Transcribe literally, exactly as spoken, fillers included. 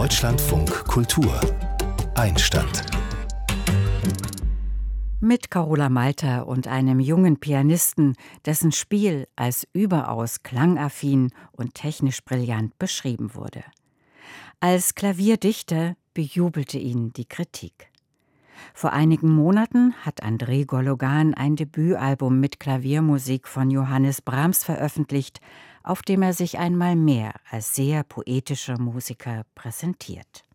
Deutschlandfunk Kultur Einstand. Mit Carola Malter und einem jungen Pianisten, dessen Spiel als überaus klangaffin und technisch brillant beschrieben wurde. Als Klavierdichter bejubelte ihn die Kritik. Vor einigen Monaten hat Andrei Gologan ein Debütalbum mit Klaviermusik von Johannes Brahms veröffentlicht, auf dem er sich einmal mehr als sehr poetischer Musiker präsentiert.